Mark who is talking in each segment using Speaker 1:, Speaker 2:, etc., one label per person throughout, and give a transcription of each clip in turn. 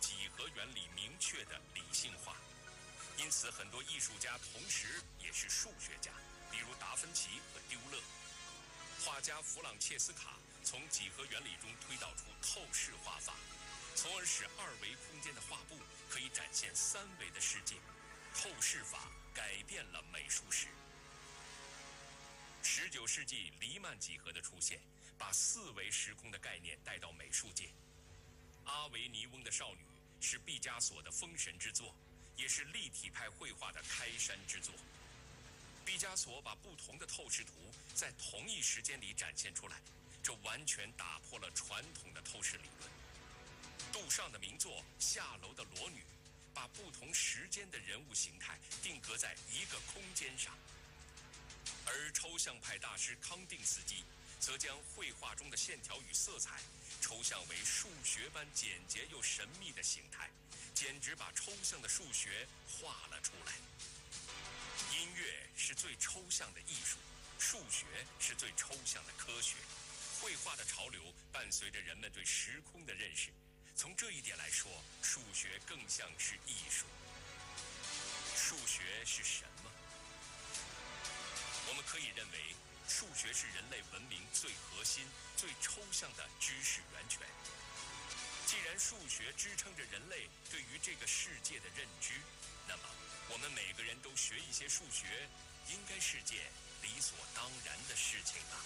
Speaker 1: 几何原理明确的理性化。因此，很多艺术家同时也是数学家，比如达芬奇和丢勒。画家弗朗切斯卡从几何原理中推导出透视画法，从而使二维空间的画布可以展现三维的世界。透视法改变了美术史。19世纪黎曼几何的出现，把四维时空的概念带到美术界。阿维尼翁的少女是毕加索的封神之作，也是立体派绘画的开山之作。毕加索把不同的透视图在同一时间里展现出来，这完全打破了传统的透视理论。杜尚的名作《下楼的裸女》把不同时间的人物形态定格在一个空间上，而抽象派大师康定斯基则将绘画中的线条与色彩抽象为数学般简洁又神秘的形态，简直把抽象的数学画了出来。音乐是最抽象的艺术，数学是最抽象的科学。绘画的潮流伴随着人们对时空的认识，从这一点来说，数学更像是艺术。数学是什么？我们可以认为，数学是人类文明最核心、最抽象的知识源泉。既然数学支撑着人类对于这个世界的认知，那么我们每个人都学一些数学，应该是件理所当然的事情吧。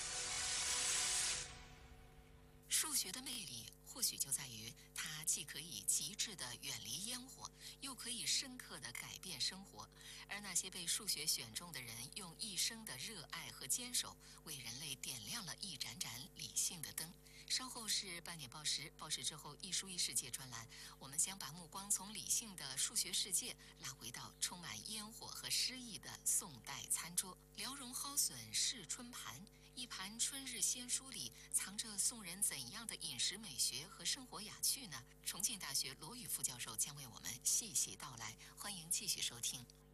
Speaker 2: 数学的魅力或许就在于它既可以极致地远离烟火，又可以深刻地改变生活。而那些被数学选中的人，用一生的热爱和坚守，为人类点亮了一盏盏理性的灯。稍后是半点报时，报时之后一书一世界专栏，我们将把目光从理性的数学世界拉回到充满烟火和诗意的宋代餐桌。辽荣蒿笋试春盘，一盘春日鲜蔬里藏着宋人怎样的饮食美学和生活雅趣呢？重庆大学罗宇副教授将为我们细细道来，欢迎继续收听。